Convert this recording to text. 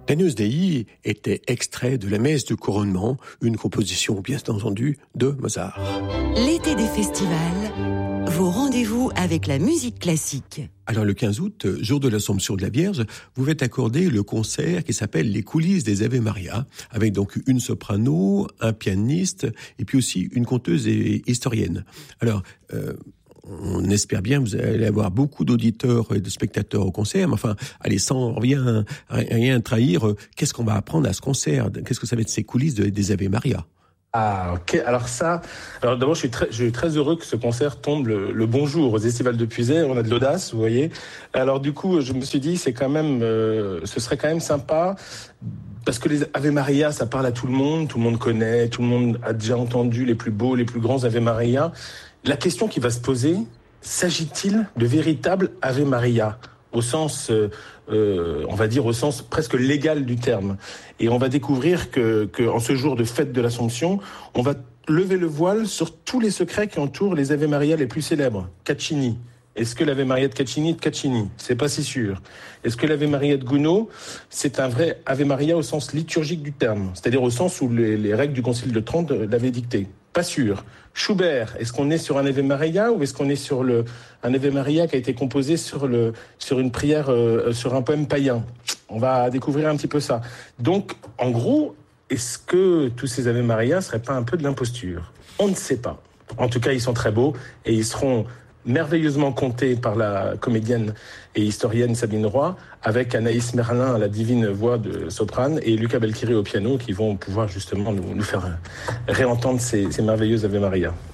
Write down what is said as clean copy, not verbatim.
L'Agnus Dei était extrait de la messe de couronnement, une composition bien entendu de Mozart. L'été des festivals, vos rendez-vous avec la musique classique. Alors le 15 août, jour de l'Assomption de la Vierge, vous faites accorder le concert qui s'appelle Les coulisses des Ave Maria, avec donc une soprano, un pianiste et puis aussi une conteuse et historienne. Alors, on espère bien que vous allez avoir beaucoup d'auditeurs et de spectateurs au concert, mais enfin, allez, sans rien trahir, qu'est-ce qu'on va apprendre à ce concert? Qu'est-ce que ça va être ces coulisses des Ave Maria? Ah, ok. Alors d'abord, je suis très heureux que ce concert tombe le bon jour aux Estivales de Puisay. On a de l'audace, vous voyez. Alors du coup, je me suis dit, ce serait quand même sympa. Parce que les Ave Maria, ça parle à tout le monde connaît, tout le monde a déjà entendu les plus beaux, les plus grands Ave Maria. La question qui va se poser, s'agit-il de véritables Ave Maria au sens, on va dire au sens presque légal du terme. Et on va découvrir que en ce jour de fête de l'Assomption, on va lever le voile sur tous les secrets qui entourent les Ave Maria les plus célèbres. Caccini. Est-ce que l'Ave Maria de Caccini est de Caccini? C'est pas si sûr. Est-ce que l'Ave Maria de Gounod, c'est un vrai Ave Maria au sens liturgique du terme, c'est-à-dire au sens où les règles du Concile de Trente l'avaient dicté? Pas sûr. Schubert, est-ce qu'on est sur un Ave Maria ou est-ce qu'on est sur un Ave Maria qui a été composé sur une prière, sur un poème païen? On va découvrir un petit peu ça. Donc, en gros, est-ce que tous ces Ave Maria seraient pas un peu de l'imposture? On ne sait pas. En tout cas, ils sont très beaux et ils seront merveilleusement contés par la comédienne et historienne Sabine Roy, avec Anaïs Merlin à la divine voix de soprane et Luca Belchiri au piano, qui vont pouvoir justement nous faire réentendre ces merveilleuses Ave Maria.